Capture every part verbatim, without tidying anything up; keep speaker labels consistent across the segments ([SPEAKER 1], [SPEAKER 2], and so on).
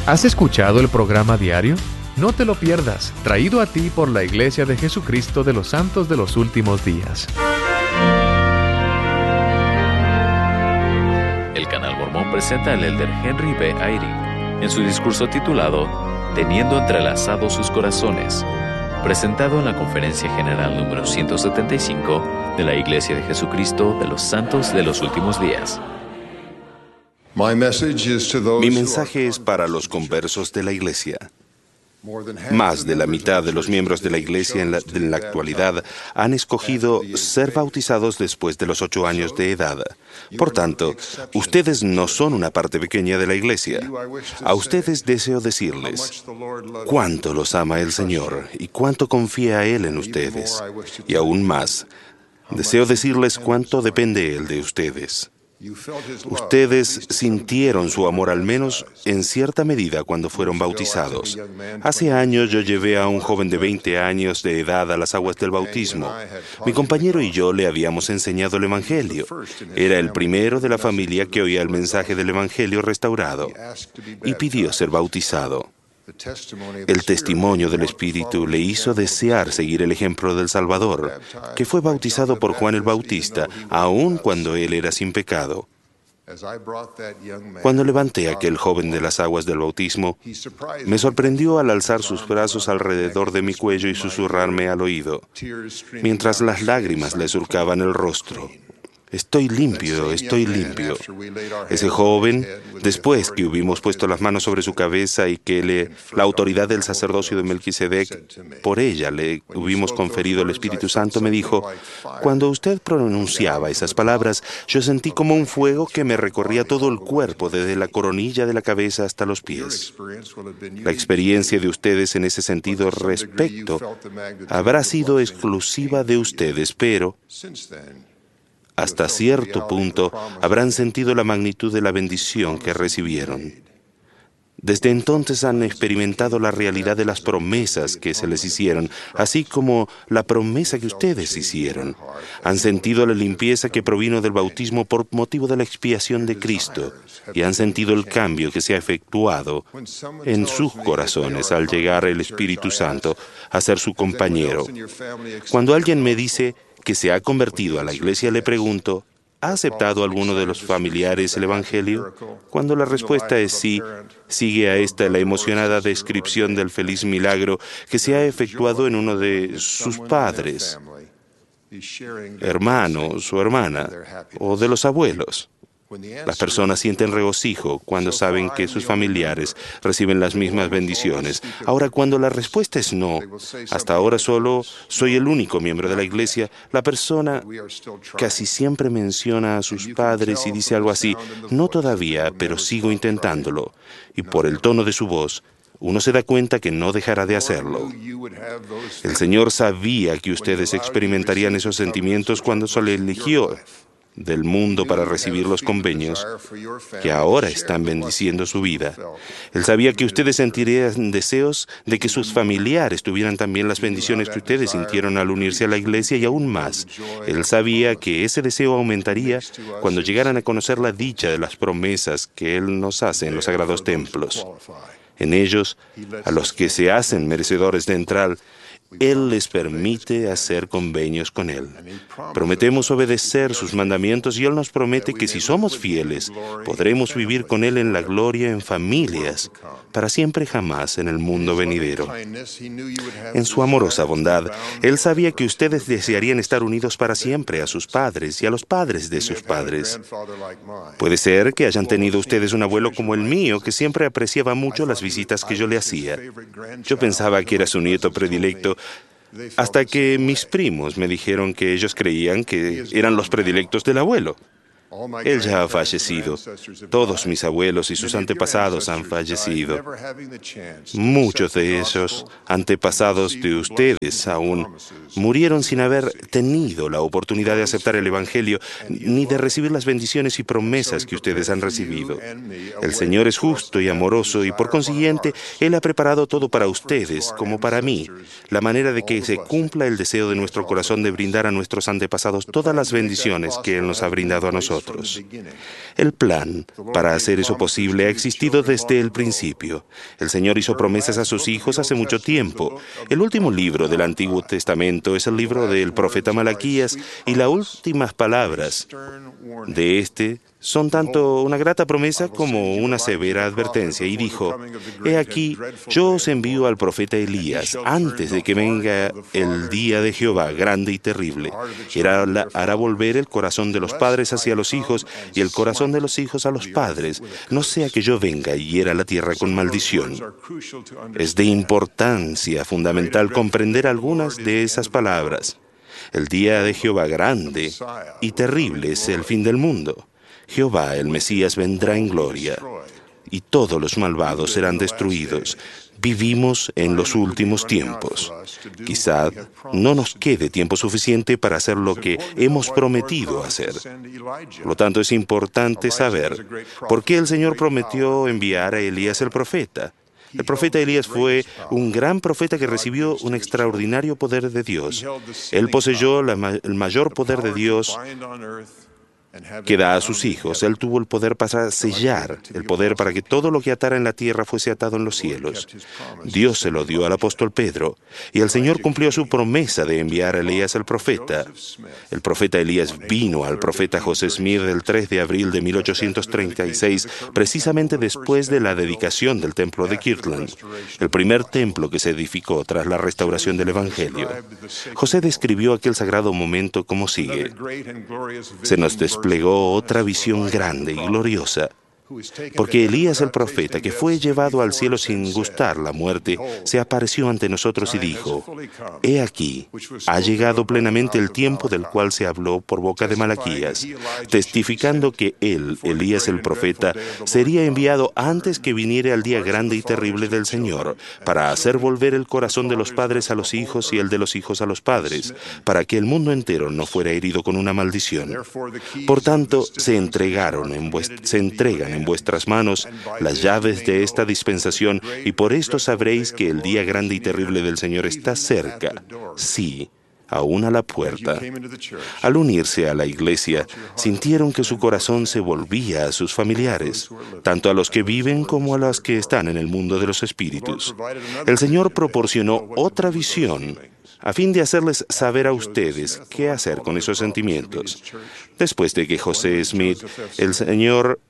[SPEAKER 1] ¿Has escuchado el programa diario? No te lo pierdas, traído a ti por la Iglesia de Jesucristo de los Santos de los Últimos Días.
[SPEAKER 2] El Canal Mormón presenta al elder Henry B. Eyring en su discurso titulado Teniendo entrelazados sus corazones, presentado en la Conferencia General número ciento setenta y cinco de la Iglesia de Jesucristo de los Santos de los Últimos Días.
[SPEAKER 3] Mi mensaje es para los conversos de la Iglesia. Más de la mitad de los miembros de la Iglesia en la, en la actualidad han escogido ser bautizados después de los ocho años de edad. Por tanto, ustedes no son una parte pequeña de la Iglesia. A ustedes deseo decirles cuánto los ama el Señor y cuánto confía Él en ustedes. Y aún más, deseo decirles cuánto depende Él de ustedes. Ustedes sintieron su amor al menos en cierta medida cuando fueron bautizados. Hace años yo llevé a un joven de veinte años de edad a las aguas del bautismo. Mi compañero y yo le habíamos enseñado el Evangelio. Era el primero de la familia que oía el mensaje del Evangelio restaurado y pidió ser bautizado. El testimonio del Espíritu le hizo desear seguir el ejemplo del Salvador, que fue bautizado por Juan el Bautista, aun cuando él era sin pecado. Cuando levanté a aquel joven de las aguas del bautismo, me sorprendió al alzar sus brazos alrededor de mi cuello y susurrarme al oído, mientras las lágrimas le surcaban el rostro. Estoy limpio, estoy limpio. Ese joven, después que hubimos puesto las manos sobre su cabeza y que le, la autoridad del sacerdocio de Melquisedec, por ella le hubimos conferido el Espíritu Santo, me dijo, cuando usted pronunciaba esas palabras, yo sentí como un fuego que me recorría todo el cuerpo, desde la coronilla de la cabeza hasta los pies. La experiencia de ustedes en ese sentido respecto habrá sido exclusiva de ustedes, pero hasta cierto punto habrán sentido la magnitud de la bendición que recibieron. Desde entonces han experimentado la realidad de las promesas que se les hicieron, así como la promesa que ustedes hicieron. Han sentido la limpieza que provino del bautismo por motivo de la expiación de Cristo, y han sentido el cambio que se ha efectuado en sus corazones al llegar el Espíritu Santo a ser su compañero. Cuando alguien me dice que se ha convertido a la Iglesia, le pregunto, ¿ha aceptado alguno de los familiares el Evangelio? Cuando la respuesta es sí, sigue a esta la emocionada descripción del feliz milagro que se ha efectuado en uno de sus padres, hermanos o hermana, o de los abuelos. Las personas sienten regocijo cuando saben que sus familiares reciben las mismas bendiciones. Ahora, cuando la respuesta es no, hasta ahora solo soy el único miembro de la Iglesia, la persona casi siempre menciona a sus padres y dice algo así, no todavía, pero sigo intentándolo. Y por el tono de su voz, uno se da cuenta que no dejará de hacerlo. El Señor sabía que ustedes experimentarían esos sentimientos cuando se le eligió del mundo para recibir los convenios que ahora están bendiciendo su vida. Él sabía que ustedes sentirían deseos de que sus familiares tuvieran también las bendiciones que ustedes sintieron al unirse a la Iglesia y aún más. Él sabía que ese deseo aumentaría cuando llegaran a conocer la dicha de las promesas que Él nos hace en los sagrados templos. En ellos, a los que se hacen merecedores de entrar, Él les permite hacer convenios con Él. Prometemos obedecer sus mandamientos y Él nos promete que si somos fieles, podremos vivir con Él en la gloria en familias, para siempre jamás en el mundo venidero. En su amorosa bondad, Él sabía que ustedes desearían estar unidos para siempre a sus padres y a los padres de sus padres. Puede ser que hayan tenido ustedes un abuelo como el mío, que siempre apreciaba mucho las visitas que yo le hacía. Yo pensaba que era su nieto predilecto, hasta que mis primos me dijeron que ellos creían que eran los predilectos del abuelo. Él ya ha fallecido. Todos mis abuelos y sus antepasados han fallecido. Muchos de esos antepasados de ustedes aún murieron sin haber tenido la oportunidad de aceptar el Evangelio ni de recibir las bendiciones y promesas que ustedes han recibido. El Señor es justo y amoroso y por consiguiente Él ha preparado todo para ustedes como para mí, la manera de que se cumpla el deseo de nuestro corazón de brindar a nuestros antepasados todas las bendiciones que Él nos ha brindado a nosotros. nosotros. El plan para hacer eso posible ha existido desde el principio. El Señor hizo promesas a sus hijos hace mucho tiempo. El último libro del Antiguo Testamento es el libro del profeta Malaquías, y las últimas palabras de este son tanto una grata promesa como una severa advertencia. Y dijo: He aquí, yo os envío al profeta Elías antes de que venga el día de Jehová grande y terrible. Era la, hará volver el corazón de los padres hacia los hijos y el corazón de los hijos a los padres, no sea que yo venga y hiera la tierra con maldición. Es de importancia fundamental comprender algunas de esas palabras. El día de Jehová grande y terrible es el fin del mundo. Jehová, el Mesías, vendrá en gloria, y todos los malvados serán destruidos. Vivimos en los últimos tiempos. Quizá no nos quede tiempo suficiente para hacer lo que hemos prometido hacer. Por lo tanto, es importante saber por qué el Señor prometió enviar a Elías el profeta. El profeta Elías fue un gran profeta que recibió un extraordinario poder de Dios. Él poseyó la ma- el mayor poder de Dios que da a sus hijos. Él tuvo el poder para sellar, el poder para que todo lo que atara en la tierra fuese atado en los cielos. Dios se lo dio al apóstol Pedro, y el Señor cumplió su promesa de enviar a Elías el profeta. El profeta Elías vino al profeta José Smith el tres de abril de mil ochocientos treinta y seis, precisamente después de la dedicación del templo de Kirtland, el primer templo que se edificó tras la restauración del Evangelio. José describió aquel sagrado momento como sigue: Se nos desplegó otra visión grande y gloriosa, porque Elías el profeta, que fue llevado al cielo sin gustar la muerte, se apareció ante nosotros y dijo: He aquí, ha llegado plenamente el tiempo del cual se habló por boca de Malaquías, testificando que él, Elías el profeta, sería enviado antes que viniera el día grande y terrible del Señor, para hacer volver el corazón de los padres a los hijos y el de los hijos a los padres, para que el mundo entero no fuera herido con una maldición. Por tanto, se entregaron en vuest- se entregan en vuestras manos las llaves de esta dispensación, y por esto sabréis que el día grande y terrible del Señor está cerca, sí, aún a la puerta. Al unirse a la iglesia, sintieron que su corazón se volvía a sus familiares, tanto a los que viven como a los que están en el mundo de los espíritus. El Señor proporcionó otra visión a fin de hacerles saber a ustedes qué hacer con esos sentimientos. Después de que José Smith, el Señor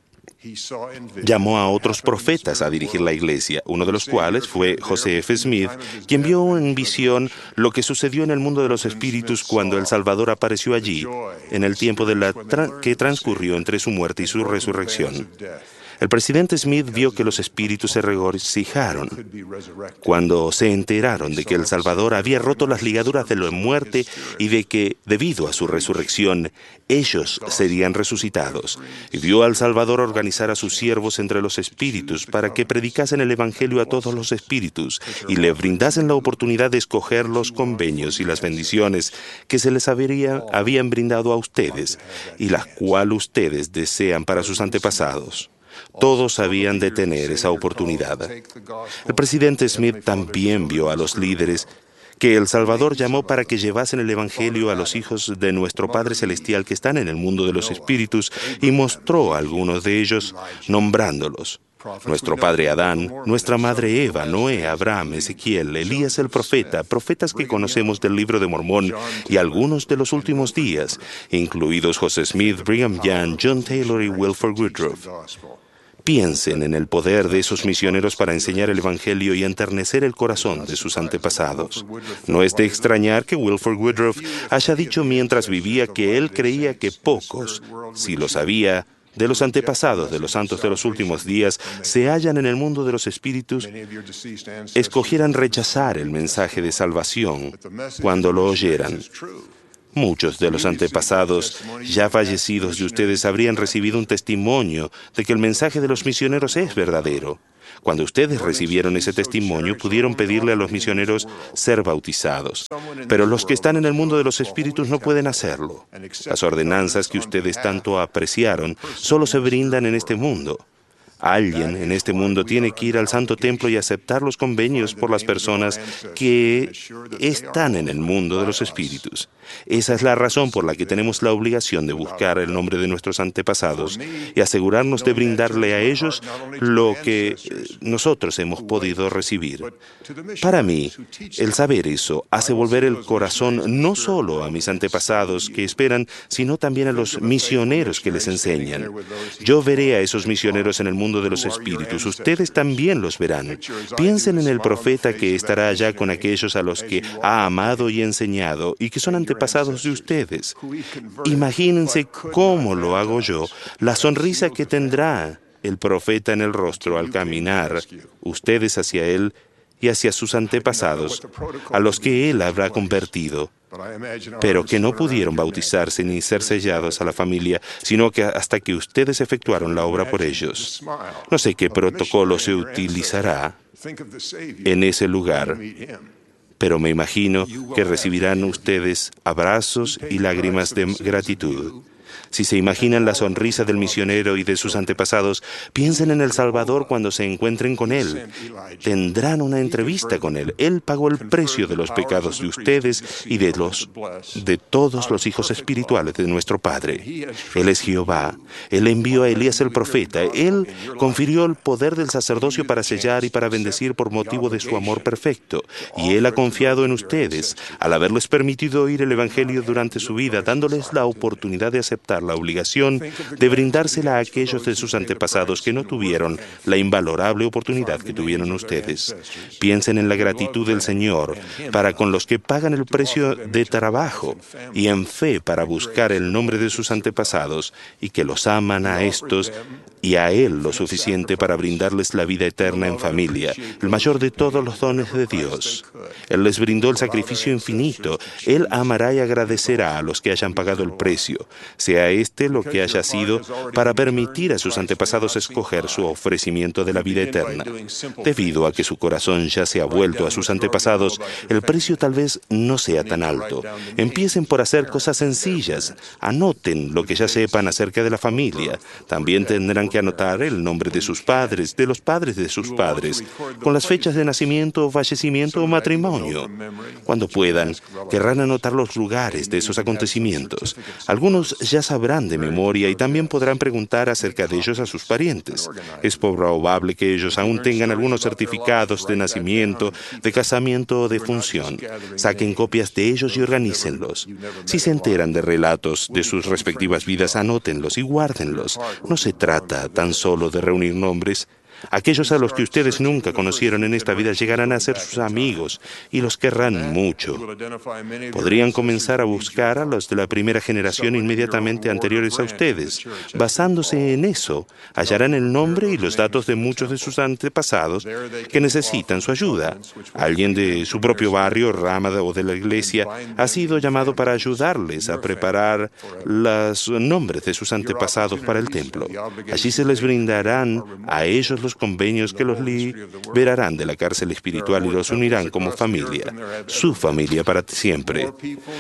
[SPEAKER 3] llamó a otros profetas a dirigir la iglesia, uno de los cuales fue José F. Smith, quien vio en visión lo que sucedió en el mundo de los espíritus cuando el Salvador apareció allí, en el tiempo de la tra- que transcurrió entre su muerte y su resurrección. El presidente Smith vio que los espíritus se regocijaron cuando se enteraron de que el Salvador había roto las ligaduras de la muerte y de que, debido a su resurrección, ellos serían resucitados. Y vio al Salvador organizar a sus siervos entre los espíritus para que predicasen el Evangelio a todos los espíritus y le brindasen la oportunidad de escoger los convenios y las bendiciones que se les habría, habían brindado a ustedes y las cuales ustedes desean para sus antepasados. Todos habían de tener esa oportunidad. El presidente Smith también vio a los líderes que el Salvador llamó para que llevasen el Evangelio a los hijos de nuestro Padre Celestial que están en el mundo de los espíritus, y mostró a algunos de ellos nombrándolos: nuestro padre Adán, nuestra madre Eva, Noé, Abraham, Ezequiel, Elías el profeta, profetas que conocemos del libro de Mormón y algunos de los últimos días, incluidos José Smith, Brigham Young, John Taylor y Wilford Woodruff. Piensen en el poder de esos misioneros para enseñar el Evangelio y enternecer el corazón de sus antepasados. No es de extrañar que Wilford Woodruff haya dicho mientras vivía que él creía que pocos, si lo sabía, de los antepasados de los santos de los últimos días se hallan en el mundo de los espíritus, escogieran rechazar el mensaje de salvación cuando lo oyeran. Muchos de los antepasados ya fallecidos de ustedes habrían recibido un testimonio de que el mensaje de los misioneros es verdadero. Cuando ustedes recibieron ese testimonio, pudieron pedirle a los misioneros ser bautizados. Pero los que están en el mundo de los espíritus no pueden hacerlo. Las ordenanzas que ustedes tanto apreciaron solo se brindan en este mundo. Alguien en este mundo tiene que ir al Santo Templo y aceptar los convenios por las personas que están en el mundo de los espíritus. Esa es la razón por la que tenemos la obligación de buscar el nombre de nuestros antepasados y asegurarnos de brindarle a ellos lo que nosotros hemos podido recibir. Para mí, el saber eso hace volver el corazón no solo a mis antepasados que esperan, sino también a los misioneros que les enseñan. Yo veré a esos misioneros en el mundo de los espíritus. Ustedes también los verán. Piensen en el profeta que estará allá con aquellos a los que ha amado y enseñado y que son antepasados de ustedes. Imagínense cómo lo hago yo, la sonrisa que tendrá el profeta en el rostro al caminar ustedes hacia él y hacia sus antepasados, a los que él habrá convertido, pero que no pudieron bautizarse ni ser sellados a la familia, sino que hasta que ustedes efectuaron la obra por ellos. No sé qué protocolo se utilizará en ese lugar, pero me imagino que recibirán ustedes abrazos y lágrimas de gratitud. Si se imaginan la sonrisa del misionero y de sus antepasados, piensen en El Salvador cuando se encuentren con él. Tendrán una entrevista con él. Él pagó el precio de los pecados de ustedes y de los de todos los hijos espirituales de nuestro Padre. Él es Jehová. Él envió a Elías el profeta. Él confirió el poder del sacerdocio para sellar y para bendecir por motivo de su amor perfecto. Y Él ha confiado en ustedes al haberles permitido oír el Evangelio durante su vida, dándoles la oportunidad de aceptar la obligación de brindársela a aquellos de sus antepasados que no tuvieron la invalorable oportunidad que tuvieron ustedes. Piensen en la gratitud del Señor para con los que pagan el precio de trabajo y en fe para buscar el nombre de sus antepasados y que los aman a estos y a Él lo suficiente para brindarles la vida eterna en familia, el mayor de todos los dones de Dios. Él les brindó el sacrificio infinito. Él amará y agradecerá a los que hayan pagado el precio, sea este lo que haya sido, para permitir a sus antepasados escoger su ofrecimiento de la vida eterna. Debido a que su corazón ya se ha vuelto a sus antepasados, el precio tal vez no sea tan alto. Empiecen por hacer cosas sencillas. Anoten lo que ya sepan acerca de la familia. También tendrán que anotar el nombre de sus padres, de los padres de sus padres, con las fechas de nacimiento, fallecimiento o matrimonio. Cuando puedan, querrán anotar los lugares de esos acontecimientos. Algunos ya sabrán de memoria y también podrán preguntar acerca de ellos a sus parientes. Es probable que ellos aún tengan algunos certificados de nacimiento, de casamiento o de función. Saquen copias de ellos y organícenlos. Si se enteran de relatos de sus respectivas vidas, anótenlos y guárdenlos. No se trata tan solo de reunir nombres. Aquellos a los que ustedes nunca conocieron en esta vida llegarán a ser sus amigos y los querrán mucho. Podrían comenzar a buscar a los de la primera generación inmediatamente anteriores a ustedes. Basándose en eso, hallarán el nombre y los datos de muchos de sus antepasados que necesitan su ayuda. Alguien de su propio barrio, rama o de la iglesia ha sido llamado para ayudarles a preparar los nombres de sus antepasados para el templo. Allí se les brindarán a ellos los convenios que los liberarán de la cárcel espiritual y los unirán como familia, su familia para siempre.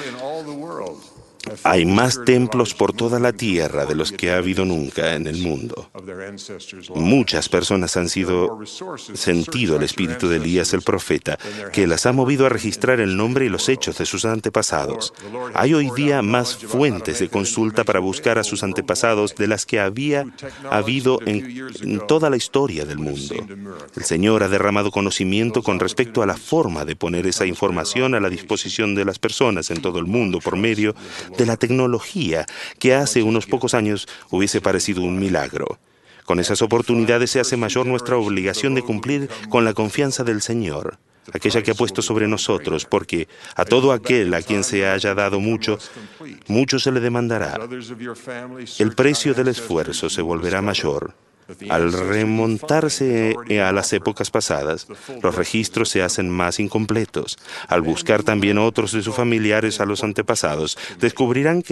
[SPEAKER 3] Hay más templos por toda la tierra de los que ha habido nunca en el mundo. Muchas personas han sido sentido el espíritu de Elías el profeta, que las ha movido a registrar el nombre y los hechos de sus antepasados. Hay hoy día más fuentes de consulta para buscar a sus antepasados de las que había habido en, en toda la historia del mundo. El Señor ha derramado conocimiento con respecto a la forma de poner esa información a la disposición de las personas en todo el mundo por medio de la tecnología que hace unos pocos años hubiese parecido un milagro. Con esas oportunidades se hace mayor nuestra obligación de cumplir con la confianza del Señor, aquella que ha puesto sobre nosotros, porque a todo aquel a quien se haya dado mucho, mucho se le demandará. El precio del esfuerzo se volverá mayor. Al remontarse a las épocas pasadas, los registros se hacen más incompletos. Al buscar también otros de sus familiares a los antepasados, descubrirán que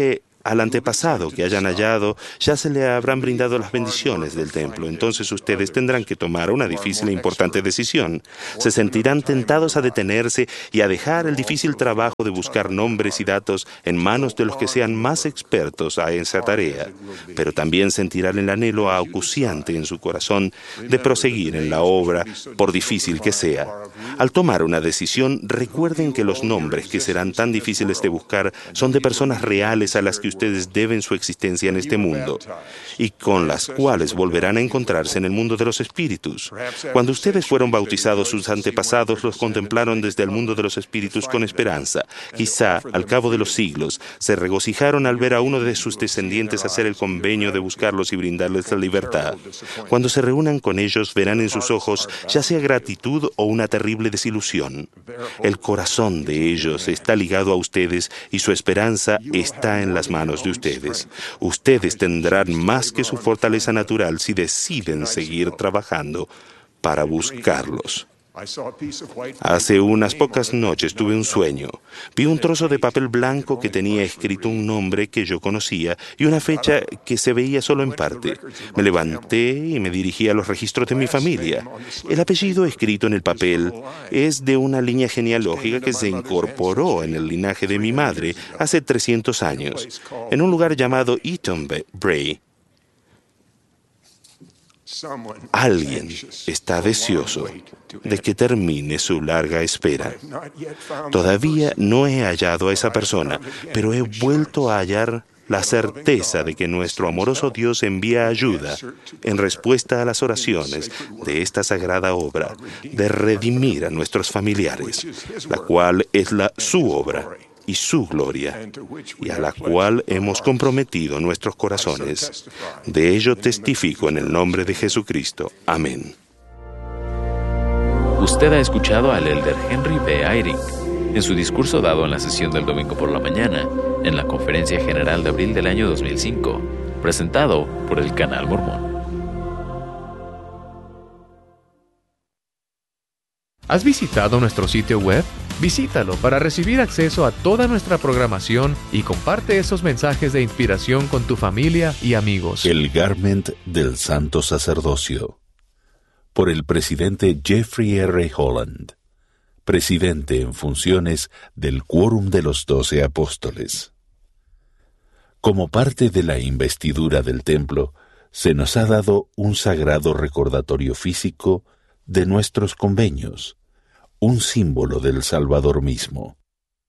[SPEAKER 3] al antepasado que hayan hallado ya se le habrán brindado las bendiciones del templo. Entonces ustedes tendrán que tomar una difícil e importante decisión. Se sentirán tentados a detenerse y a dejar el difícil trabajo de buscar nombres y datos en manos de los que sean más expertos a esa tarea. Pero también sentirán el anhelo acuciante en su corazón de proseguir en la obra, por difícil que sea. Al tomar una decisión, recuerden que los nombres que serán tan difíciles de buscar son de personas reales a las que ustedes deben su existencia en este mundo y con las cuales volverán a encontrarse en el mundo de los espíritus. Cuando ustedes fueron bautizados, sus antepasados los contemplaron desde el mundo de los espíritus con esperanza. Quizá, al cabo de los siglos, se regocijaron al ver a uno de sus descendientes hacer el convenio de buscarlos y brindarles la libertad. Cuando se reúnan con ellos, verán en sus ojos ya sea gratitud o una terrible desilusión. El corazón de ellos está ligado a ustedes y su esperanza está en las manos de ustedes. Ustedes tendrán más que su fortaleza natural si deciden seguir trabajando para buscarlos. Hace unas pocas noches tuve un sueño. Vi un trozo de papel blanco que tenía escrito un nombre que yo conocía y una fecha que se veía solo en parte. Me levanté y me dirigí a los registros de mi familia. El apellido escrito en el papel es de una línea genealógica que se incorporó en el linaje de mi madre hace trescientos años, en un lugar llamado Eaton Bray. Alguien está deseoso de que termine su larga espera. Todavía no he hallado a esa persona, pero he vuelto a hallar la certeza de que nuestro amoroso Dios envía ayuda en respuesta a las oraciones de esta sagrada obra de redimir a nuestros familiares, la cual es la, su obra y su gloria, y a la cual hemos comprometido nuestros corazones. De ello testifico en el nombre de Jesucristo. Amén.
[SPEAKER 2] Usted ha escuchado al elder Henry B. Eyring en su discurso dado en la sesión del domingo por la mañana en la Conferencia General de abril del año dos mil cinco, presentado por el Canal Mormón.
[SPEAKER 1] ¿Has visitado nuestro sitio web? Visítalo para recibir acceso a toda nuestra programación y comparte esos mensajes de inspiración con tu familia y amigos.
[SPEAKER 4] El Garment del Santo Sacerdocio, por el presidente Jeffrey R. Holland, presidente en funciones del Quórum de los Doce Apóstoles. Como parte de la investidura del templo, se nos ha dado un sagrado recordatorio físico de nuestros convenios, un símbolo del Salvador mismo.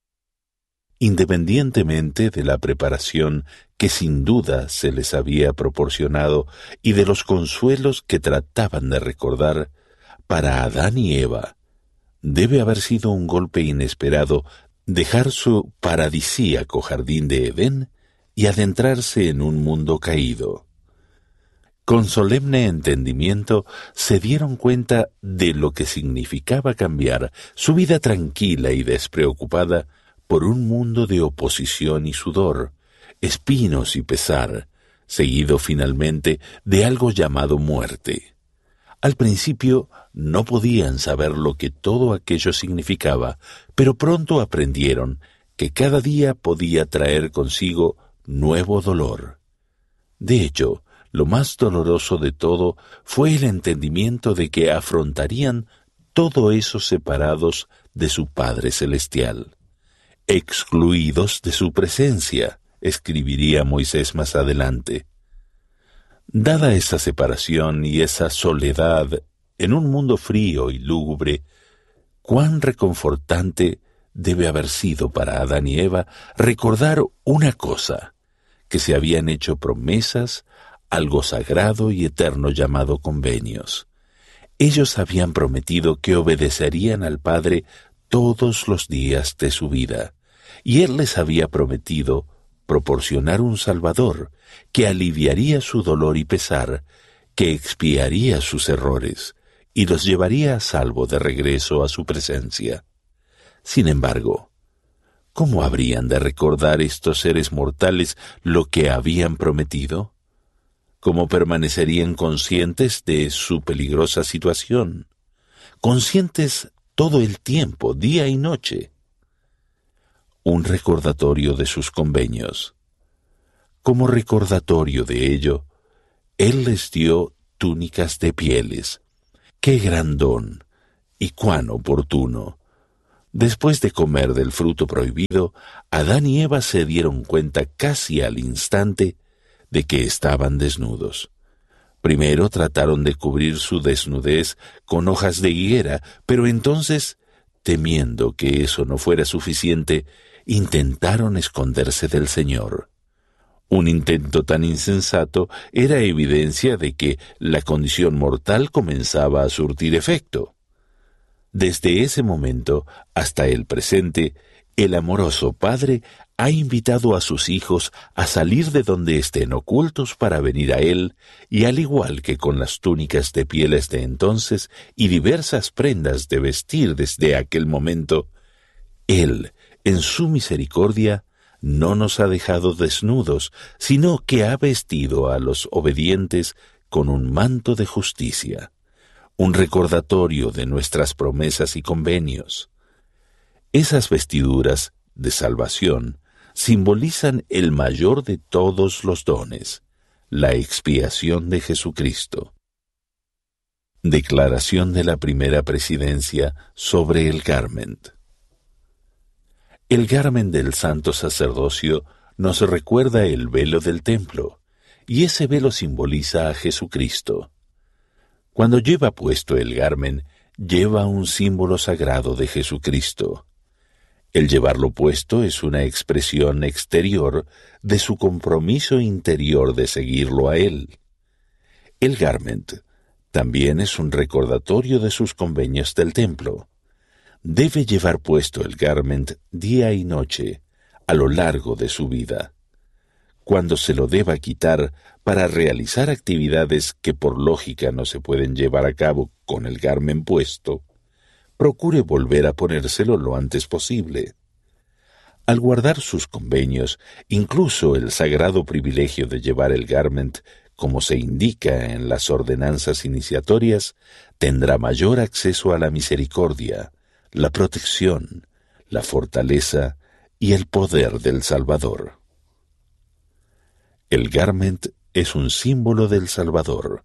[SPEAKER 4] Independientemente de la preparación que sin duda se les había proporcionado y de los consuelos que trataban de recordar, para Adán y Eva debe haber sido un golpe inesperado dejar su paradisíaco jardín de Edén y adentrarse en un mundo caído. Con solemne entendimiento se dieron cuenta de lo que significaba cambiar su vida tranquila y despreocupada por un mundo de oposición y sudor, espinos y pesar, seguido finalmente de algo llamado muerte. Al principio no podían saber lo que todo aquello significaba, pero pronto aprendieron que cada día podía traer consigo nuevo dolor. De hecho, lo más doloroso de todo fue el entendimiento de que afrontarían todo eso separados de su Padre Celestial, excluidos de su presencia, escribiría Moisés más adelante. Dada esa separación y esa soledad en un mundo frío y lúgubre, cuán reconfortante debe haber sido para Adán y Eva recordar una cosa, que se habían hecho promesas, algo sagrado y eterno llamado convenios. Ellos habían prometido que obedecerían al Padre todos los días de su vida, y Él les había prometido proporcionar un Salvador que aliviaría su dolor y pesar, que expiaría sus errores y los llevaría a salvo de regreso a su presencia. Sin embargo, ¿cómo habrían de recordar estos seres mortales lo que habían prometido? ¿Cómo permanecerían conscientes de su peligrosa situación? Conscientes todo el tiempo, día y noche. Un recordatorio de sus convenios. Como recordatorio de ello, Él les dio túnicas de pieles. ¡Qué gran don! ¡Y cuán oportuno! Después de comer del fruto prohibido, Adán y Eva se dieron cuenta casi al instante de que estaban desnudos. Primero trataron de cubrir su desnudez con hojas de higuera, pero entonces, temiendo que eso no fuera suficiente, intentaron esconderse del Señor. Un intento tan insensato era evidencia de que la condición mortal comenzaba a surtir efecto. Desde ese momento hasta el presente, el amoroso Padre ha invitado a sus hijos a salir de donde estén ocultos para venir a Él, y al igual que con las túnicas de pieles de entonces y diversas prendas de vestir desde aquel momento, Él, en su misericordia, no nos ha dejado desnudos, sino que ha vestido a los obedientes con un manto de justicia, un recordatorio de nuestras promesas y convenios. Esas vestiduras de salvación simbolizan el mayor de todos los dones, la expiación de Jesucristo. Declaración de la Primera Presidencia sobre el Garment. El garment del santo sacerdocio nos recuerda el velo del templo, y ese velo simboliza a Jesucristo. Cuando lleva puesto el garment, lleva un símbolo sagrado de Jesucristo. El llevarlo puesto es una expresión exterior de su compromiso interior de seguirlo a Él. El garment también es un recordatorio de sus convenios del templo. Debe llevar puesto el garment día y noche, a lo largo de su vida. Cuando se lo deba quitar para realizar actividades que por lógica no se pueden llevar a cabo con el garment puesto, procure volver a ponérselo lo antes posible. Al guardar sus convenios, incluso el sagrado privilegio de llevar el garment, como se indica en las ordenanzas iniciatorias, tendrá mayor acceso a la misericordia, la protección, la fortaleza y el poder del Salvador. El garment es un símbolo del Salvador.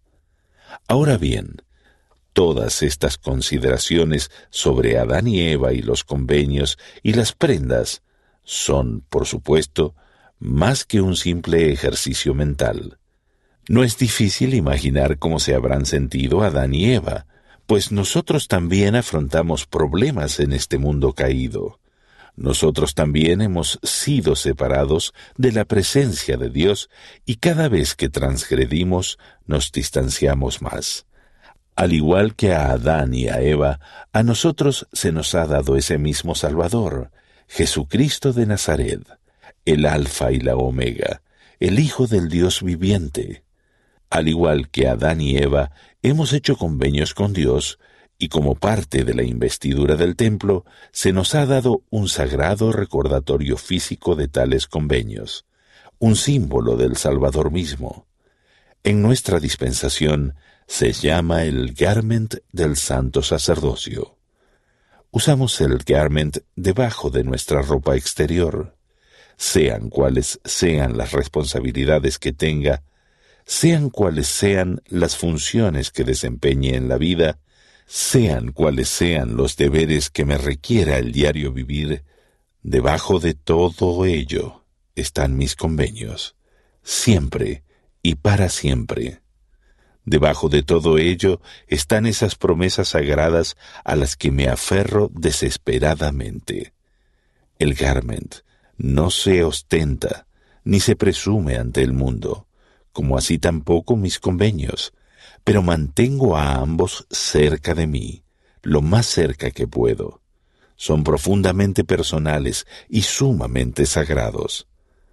[SPEAKER 4] Ahora bien, todas estas consideraciones sobre Adán y Eva y los convenios y las prendas son, por supuesto, más que un simple ejercicio mental. No es difícil imaginar cómo se habrán sentido Adán y Eva, pues nosotros también afrontamos problemas en este mundo caído. Nosotros también hemos sido separados de la presencia de Dios y cada vez que transgredimos nos distanciamos más. Al igual que a Adán y a Eva, a nosotros se nos ha dado ese mismo Salvador, Jesucristo de Nazaret, el Alfa y la Omega, el Hijo del Dios viviente. Al igual que Adán y Eva, hemos hecho convenios con Dios, y como parte de la investidura del templo, se nos ha dado un sagrado recordatorio físico de tales convenios, un símbolo del Salvador mismo. En nuestra dispensación se llama el garment del santo sacerdocio. Usamos el garment debajo de nuestra ropa exterior. Sean cuales sean las responsabilidades que tenga, sean cuales sean las funciones que desempeñe en la vida, sean cuales sean los deberes que me requiera el diario vivir, debajo de todo ello están mis convenios, siempre y para siempre. Debajo de todo ello están esas promesas sagradas a las que me aferro desesperadamente. El garment no se ostenta ni se presume ante el mundo, como así tampoco mis convenios, pero mantengo a ambos cerca de mí, lo más cerca que puedo. Son profundamente personales y sumamente sagrados.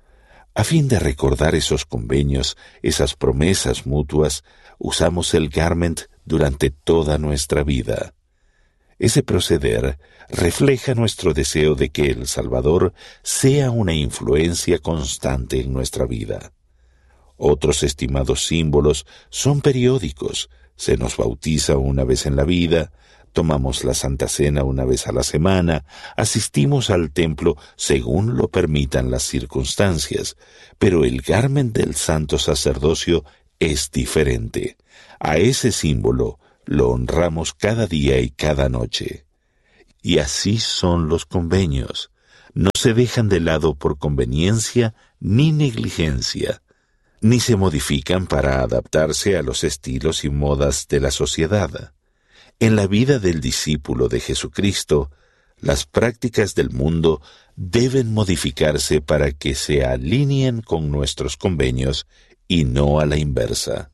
[SPEAKER 4] A fin de recordar esos convenios, esas promesas mutuas, usamos el garment durante toda nuestra vida. Ese proceder refleja nuestro deseo de que el Salvador sea una influencia constante en nuestra vida. Otros estimados símbolos son periódicos. Se nos bautiza una vez en la vida, tomamos la Santa Cena una vez a la semana, asistimos al templo según lo permitan las circunstancias, pero el garment del santo sacerdocio es diferente. A ese símbolo lo honramos cada día y cada noche. Y así son los convenios. No se dejan de lado por conveniencia ni negligencia, ni se modifican para adaptarse a los estilos y modas de la sociedad. En la vida del discípulo de Jesucristo, las prácticas del mundo deben modificarse para que se alineen con nuestros convenios y no a la inversa.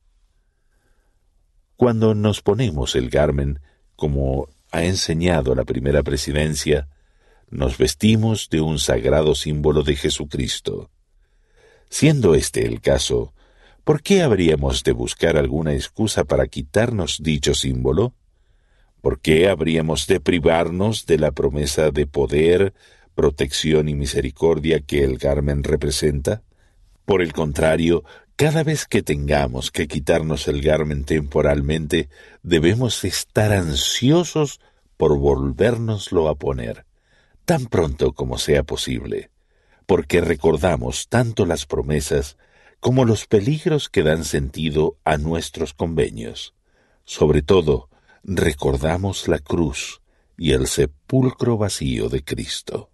[SPEAKER 4] Cuando nos ponemos el garment, como ha enseñado la primera presidencia, nos vestimos de un sagrado símbolo de Jesucristo. Siendo este el caso, ¿por qué habríamos de buscar alguna excusa para quitarnos dicho símbolo? ¿Por qué habríamos de privarnos de la promesa de poder, protección y misericordia que el garment representa? Por el contrario, cada vez que tengamos que quitarnos el garment temporalmente, debemos estar ansiosos por volvérnoslo a poner, tan pronto como sea posible, porque recordamos tanto las promesas como los peligros que dan sentido a nuestros convenios. Sobre todo, recordamos la cruz y el sepulcro vacío de Cristo.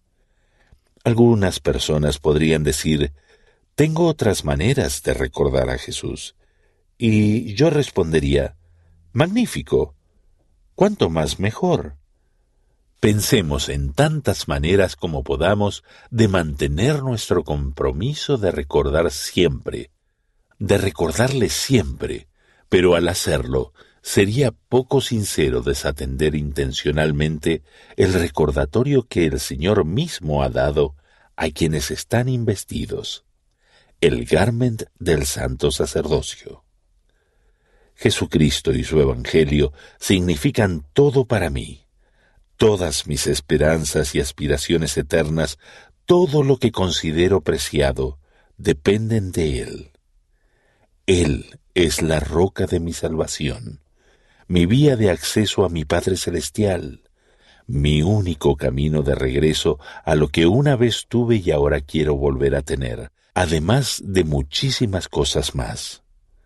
[SPEAKER 4] Algunas personas podrían decir, tengo otras maneras de recordar a Jesús. Y yo respondería, magnífico, cuánto más mejor. Pensemos en tantas maneras como podamos de mantener nuestro compromiso de recordar siempre, de recordarle siempre, pero al hacerlo, sería poco sincero desatender intencionalmente el recordatorio que el Señor mismo ha dado a quienes están investidos, el garment del santo sacerdocio. Jesucristo y su Evangelio significan todo para mí. Todas mis esperanzas y aspiraciones eternas, todo lo que considero preciado, dependen de Él. Él es la roca de mi salvación, mi vía de acceso a mi Padre Celestial, mi único camino de regreso a lo que una vez tuve y ahora quiero volver a tener, además de muchísimas cosas más.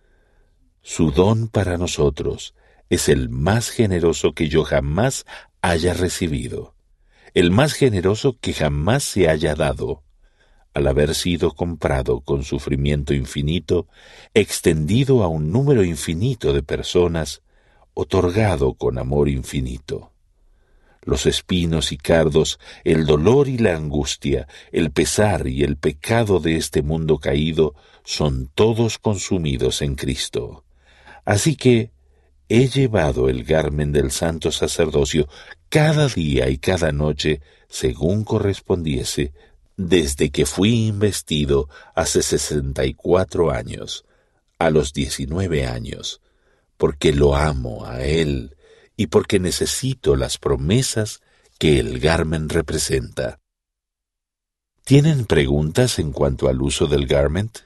[SPEAKER 4] Su don para nosotros es el más generoso que yo jamás haya recibido, el más generoso que jamás se haya dado, al haber sido comprado con sufrimiento infinito, extendido a un número infinito de personas, otorgado con amor infinito. Los espinos y cardos, el dolor y la angustia, el pesar y el pecado de este mundo caído son todos consumidos en Cristo. Así que he llevado el garment del santo sacerdocio cada día y cada noche según correspondiese desde que fui investido hace sesenta y cuatro años, a los diecinueve años, porque lo amo a Él y porque necesito las promesas que el garment representa. ¿Tienen preguntas en cuanto al uso del garment?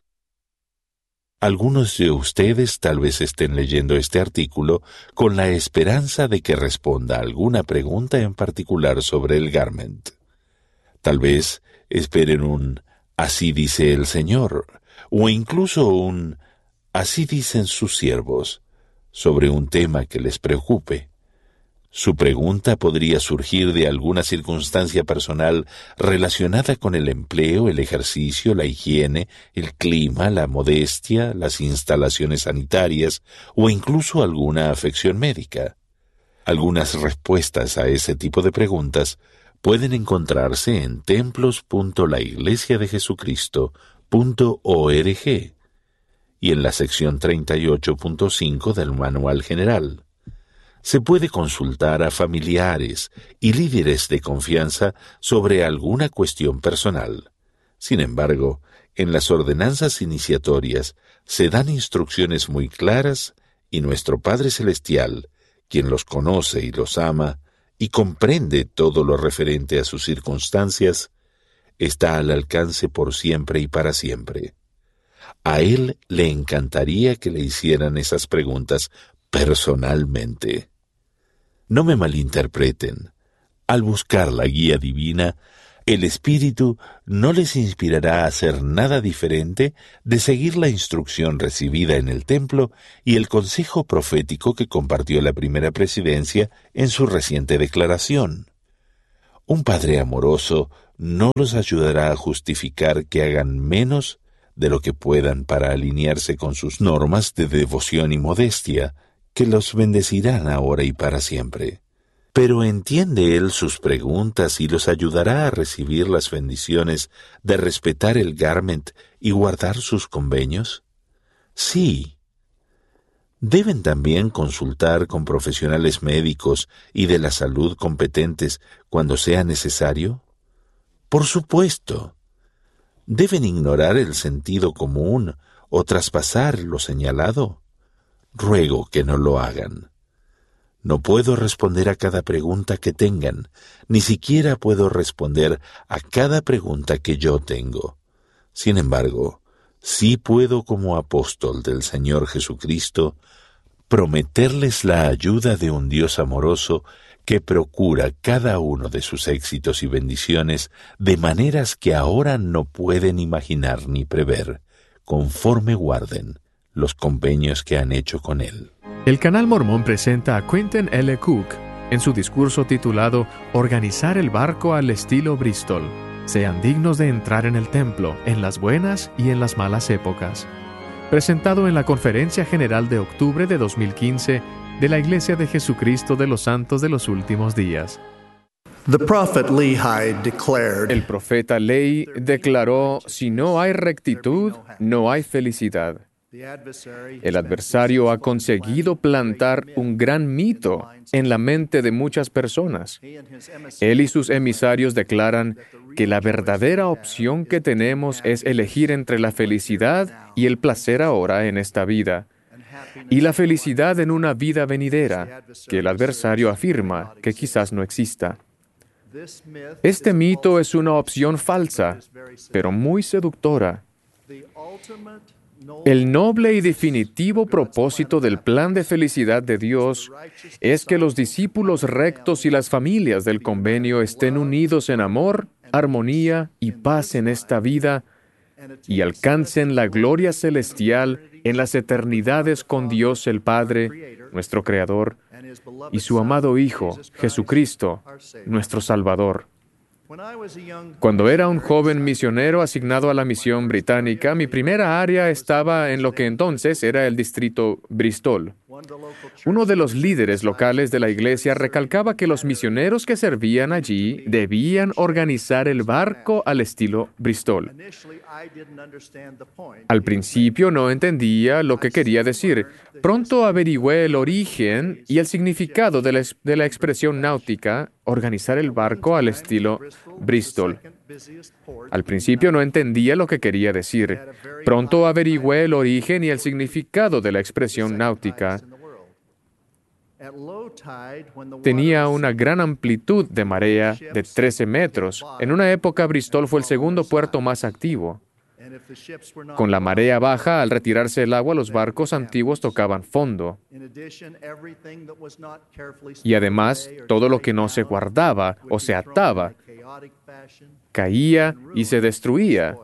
[SPEAKER 4] Algunos de ustedes tal vez estén leyendo este artículo con la esperanza de que responda alguna pregunta en particular sobre el garment. Tal vez esperen un «así dice el Señor» o incluso un «así dicen sus siervos» sobre un tema que les preocupe. Su pregunta podría surgir de alguna circunstancia personal relacionada con el empleo, el ejercicio, la higiene, el clima, la modestia, las instalaciones sanitarias o incluso alguna afección médica. Algunas respuestas a ese tipo de preguntas pueden encontrarse en templos punto la iglesia de jesucristo punto org y en la sección treinta y ocho punto cinco del Manual General. Se puede consultar a familiares y líderes de confianza sobre alguna cuestión personal. Sin embargo, en las ordenanzas iniciatorias se dan instrucciones muy claras y nuestro Padre Celestial, quien los conoce y los ama y comprende todo lo referente a sus circunstancias, está al alcance por siempre y para siempre. A Él le encantaría que le hicieran esas preguntas personalmente. No me malinterpreten. Al buscar la guía divina, el Espíritu no les inspirará a hacer nada diferente de seguir la instrucción recibida en el templo y el consejo profético que compartió la primera presidencia en su reciente declaración. Un padre amoroso no los ayudará a justificar que hagan menos de lo que puedan para alinearse con sus normas de devoción y modestia, que los bendecirán ahora y para siempre. Pero ¿entiende él sus preguntas y los ayudará a recibir las bendiciones de respetar el garment y guardar sus convenios? Sí. ¿Deben también consultar con profesionales médicos y de la salud competentes cuando sea necesario? Por supuesto. ¿Deben ignorar el sentido común o traspasar lo señalado? Ruego que no lo hagan. No puedo responder a cada pregunta que tengan, ni siquiera puedo responder a cada pregunta que yo tengo. Sin embargo, sí puedo, como apóstol del Señor Jesucristo, prometerles la ayuda de un Dios amoroso que procura cada uno de sus éxitos y bendiciones de maneras que ahora no pueden imaginar ni prever, conforme guarden los convenios que han hecho con Él.
[SPEAKER 1] El Canal Mormón presenta a Quentin L. Cook en su discurso titulado Organizar el barco al estilo Bristol. Sean dignos de entrar en el templo, en las buenas y en las malas épocas. Presentado en la Conferencia General de octubre de dos mil quince de la Iglesia de Jesucristo de los Santos de los Últimos Días.
[SPEAKER 5] The prophet Lehi declared,
[SPEAKER 1] El profeta Lehi declaró, si no hay rectitud, no hay felicidad. El adversario ha conseguido plantar un gran mito en la mente de muchas personas. Él y sus emisarios declaran que la verdadera opción que tenemos es elegir entre la felicidad y el placer ahora en esta vida, y la felicidad en una vida venidera, que el adversario afirma que quizás no exista. Este mito es una opción falsa, pero muy seductora. El noble y definitivo propósito del plan de felicidad de Dios es que los discípulos rectos y las familias del convenio estén unidos en amor, armonía y paz en esta vida y alcancen la gloria celestial en las eternidades con Dios el Padre, nuestro Creador, y su amado Hijo, Jesucristo, nuestro Salvador. Cuando era un joven misionero asignado a la misión británica, mi primera área estaba en lo que entonces era el distrito Bristol. Uno de los líderes locales de la iglesia recalcaba que los misioneros que servían allí debían organizar el barco al estilo Bristol. Al principio no entendía lo que quería decir. Pronto averigüé el origen y el significado de la, de la expresión náutica, organizar el barco al estilo Bristol. Al principio no entendía lo que quería decir. Pronto averigüé el origen y el significado de la expresión náutica. Tenía una gran amplitud de marea de trece metros. En una época, Bristol fue el segundo puerto más activo. Con la marea baja, al retirarse el agua, los barcos antiguos tocaban fondo. Y además, todo lo que no se guardaba o se ataba, caía y se destruía.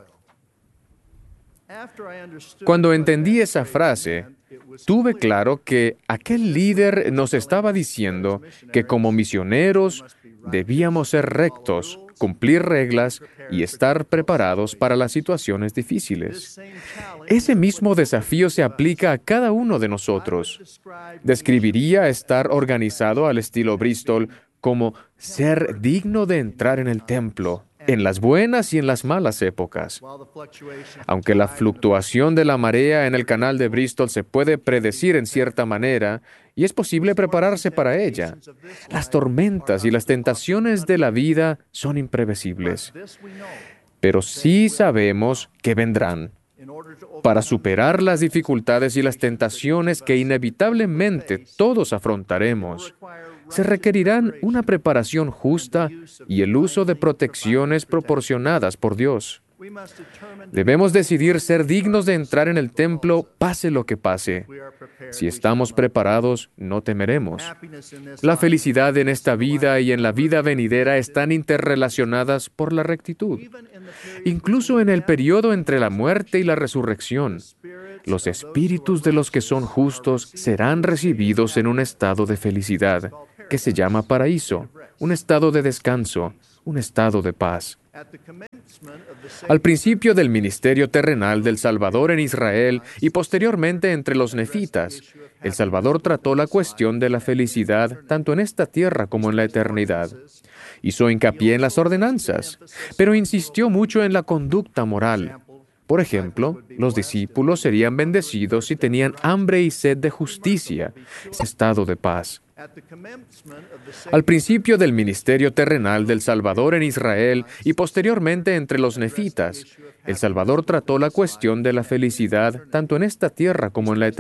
[SPEAKER 1] Cuando entendí esa frase, tuve claro que aquel líder nos estaba diciendo que como misioneros debíamos ser rectos, cumplir reglas y estar preparados para las situaciones difíciles. Ese mismo desafío se aplica a cada uno de nosotros. Describiría estar organizado al estilo Bristol como ser digno de entrar en el templo, en las buenas y en las malas épocas. Aunque la fluctuación de la marea en el canal de Bristol se puede predecir en cierta manera, y es posible prepararse para ella, las tormentas y las tentaciones de la vida son imprevisibles. Pero sí sabemos que vendrán. Para superar las dificultades y las tentaciones que inevitablemente todos afrontaremos, se requerirán una preparación justa y el uso de protecciones proporcionadas por Dios. Debemos decidir ser dignos de entrar en el templo, pase lo que pase. Si estamos preparados, no temeremos. La felicidad en esta vida y en la vida venidera están interrelacionadas por la rectitud. Incluso en el periodo entre la muerte y la resurrección, los espíritus de los que son justos serán recibidos en un estado de felicidad, que se llama paraíso, un estado de descanso, un estado de paz. Al principio del ministerio terrenal del Salvador en Israel y posteriormente entre los nefitas, el Salvador trató la cuestión de la felicidad tanto en esta tierra como en la eternidad. Hizo hincapié en las ordenanzas, pero insistió mucho en la conducta moral. Por ejemplo, los discípulos serían bendecidos si tenían hambre y sed de justicia, ese estado de paz. Al principio del ministerio terrenal del Salvador en Israel y posteriormente entre los nefitas, el Salvador trató la cuestión de la felicidad tanto en esta tierra como en la eternidad.